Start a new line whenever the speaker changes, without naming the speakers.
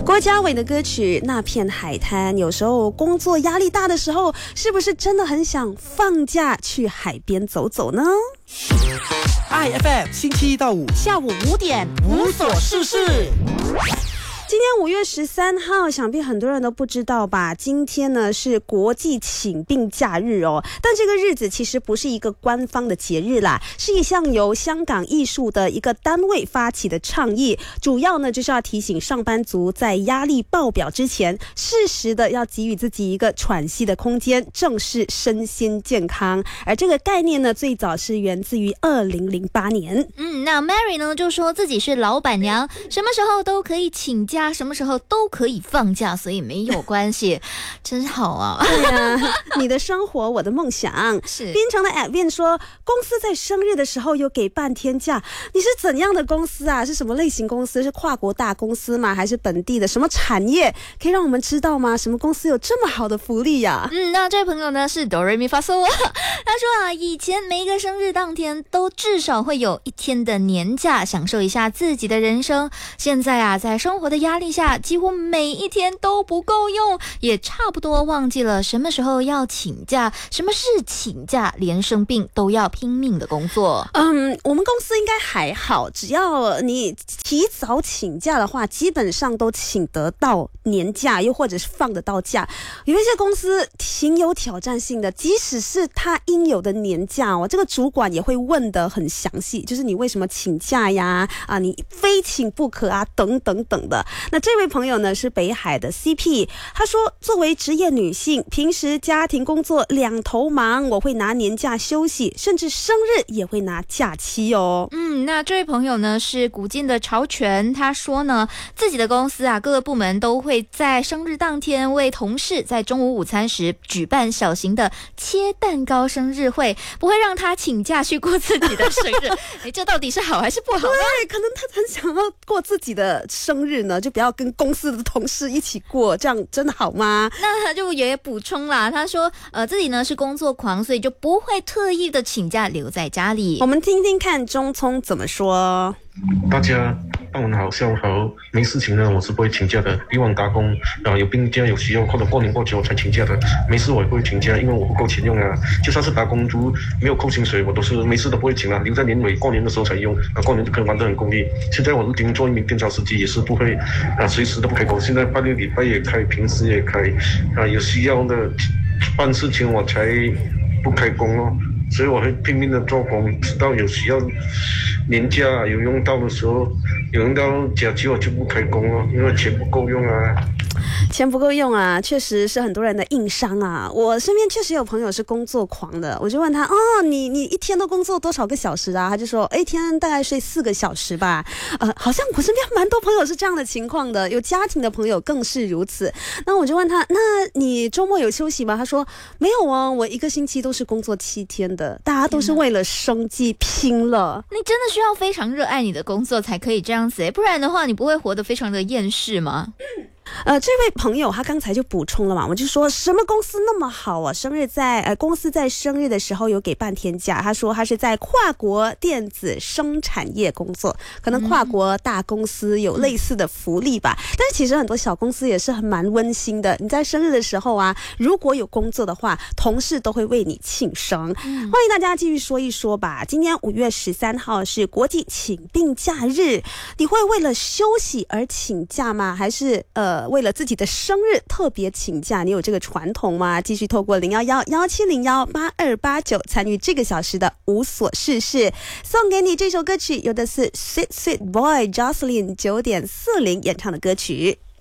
郭嘉伟的歌曲《那片海滩》，有时候工作压力大的时候，是不是真的很想放假去海边走走呢？
IFM 星期一到五
下午5点
无所事事。
今天5月13号，想必很多人都不知道吧？今天呢是国际请病假日哦，但这个日子其实不是一个官方的节日啦，是一项由香港艺术的一个单位发起的倡议，主要呢就是要提醒上班族在压力爆表之前，适时的要给予自己一个喘息的空间，正视身心健康。而这个概念呢，最早是源自于2008年。
那 Mary 呢就说自己是老板娘，什么时候都可以请假，什么时候都可以放假，所以没有关系，真好啊！
对啊，你的生活，我的梦想。
是
槟城的 Advin 说，公司在生日的时候有给半天假。你是怎样的公司啊？是什么类型公司？是跨国大公司吗？还是本地的什么产业？可以让我们知道吗？什么公司有这么好的福利呀？
那这位朋友呢是哆瑞咪发嗦，他说啊，以前每一个生日当天都至少会有1天的年假，享受一下自己的人生。现在啊，在生活的压力下，几乎每一天都不够用，也差不多忘记了什么时候要请假，什么是请假，连生病都要拼命的工作。
我们公司应该还好，只要你提早请假的话，基本上都请得到年假，又或者是放得到假。有一些公司挺有挑战性的，即使是他应有的年假这个主管也会问得很详细，就是你为什么请假呀？你非请不可啊，等等等的。那这位朋友呢是北海的 CP， 他说作为职业女性，平时家庭工作两头忙，我会拿年假休息，甚至生日也会拿假期哦。
那这位朋友呢是古晋的潮泉，他说呢自己的公司啊，各个部门都会在生日当天为同事在中午午餐时举办小型的切蛋糕生日会，不会让他请假去过自己的生日。这到底是好还是不好呢？
对，可能他很想要过自己的生日呢，就不要跟公司的同事一起过，这样真的好吗？
那他就也补充啦，他说自己呢是工作狂，所以就不会特意的请假留在家里。
我们听听看中聪怎么说。
大家傍晚好，下午好。没事情呢，我是不会请假的。以往打工有病假有需要，或者过年过节我才请假的。没事我也不会请假，因为我不够钱用啊。就算是打工族没有扣薪水，我都是没事都不会请啊，留在年尾过年的时候才用。过年就可以玩得很功利。现在我已经做一名电召司机，也是不会随时都不开工。现在拜六礼拜也开，平时也开有需要的办事情我才不开工哦。所以我会拼命的做工，直到有需要年假有用到的时候，有用到假期我就不开工了，因为钱不够用啊。
钱不够用啊，确实是很多人的硬伤啊。我身边确实有朋友是工作狂的，我就问他你一天都工作多少个小时啊？他就说一天大概睡4个小时吧。好像我身边蛮多朋友是这样的情况的，有家庭的朋友更是如此。那我就问他，那你周末有休息吗？他说没有啊，我1个星期都是工作7天的，大家都是为了生计拼了。
你真的需要非常热爱你的工作才可以这样子，不然的话你不会活得非常的厌世吗？
这位朋友他刚才就补充了嘛，我就说什么公司那么好啊？公司在生日的时候有给半天假。他说他是在跨国电子生产业工作，可能跨国大公司有类似的福利吧。但是其实很多小公司也是蛮温馨的。你在生日的时候啊，如果有工作的话，同事都会为你庆生。欢迎大家继续说一说吧。今天5月13号是国际请病假日，你会为了休息而请假吗？还是为了自己的生日特别请假？你有这个传统吗？继续透过011-1701-8289参与这个小时的无所事事。送给你这首歌曲，有的是 Sweet Sweet Boy Jocelyn 9.40演唱的歌曲。